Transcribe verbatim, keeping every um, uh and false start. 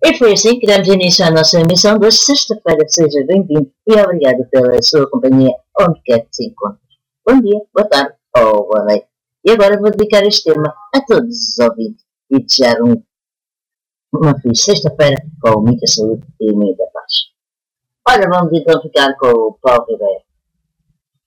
E foi assim que damos início à nossa emissão da sexta-feira. Seja bem-vindo e obrigado pela sua companhia, onde quer que se encontre. Bom dia, boa tarde ou boa noite. E agora vou dedicar este tema a todos os ouvintes e desejar um, uma feliz sexta-feira com muita saúde e muita paz. Ora, vamos então ficar com o Paulo Ribeiro.